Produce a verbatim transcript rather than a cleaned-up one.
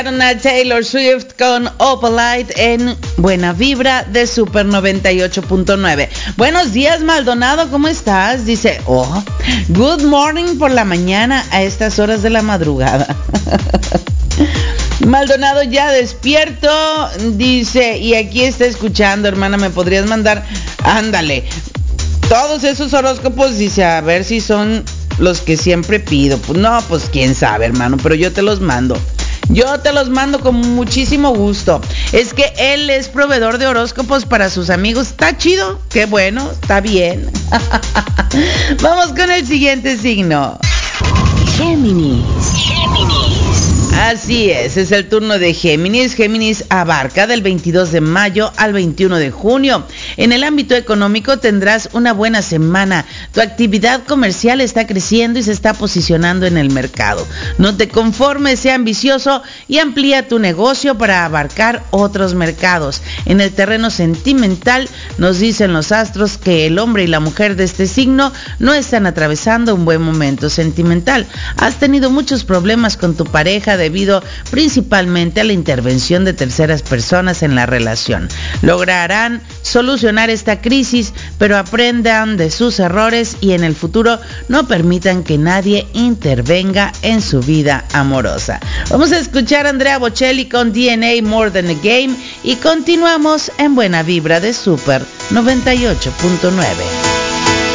A Taylor Swift con Opalite en Buena Vibra de Super noventa y ocho punto nueve. Buenos días, Maldonado, ¿cómo estás? Dice, oh, good morning por la mañana a estas horas de la madrugada. Maldonado ya despierto, dice, y aquí está escuchando, hermana, ¿me podrías mandar? Ándale, todos esos horóscopos, dice, a ver si son los que siempre pido. Pues no, pues quién sabe, hermano, pero yo te los mando. Yo te los mando con muchísimo gusto. Es que él es proveedor de horóscopos para sus amigos. Está chido, qué bueno, está bien. Vamos con el siguiente signo. Géminis. Géminis. Así es, es el turno de Géminis. Géminis abarca del veintidós de mayo al veintiuno de junio. En el ámbito económico tendrás una buena semana. Tu actividad comercial está creciendo y se está posicionando en el mercado. No te conformes, sea ambicioso y amplía tu negocio para abarcar otros mercados. En el terreno sentimental nos dicen los astros que el hombre y la mujer de este signo no están atravesando un buen momento sentimental. Has tenido muchos problemas con tu pareja debido principalmente a la intervención de terceras personas en la relación. Lograrán solucionar esta crisis, pero aprendan de sus errores y en el futuro no permitan que nadie intervenga en su vida amorosa. Vamos a escuchar a Andrea Bocelli con D N A More Than a Game y continuamos en Buena Vibra de Super noventa y ocho punto nueve.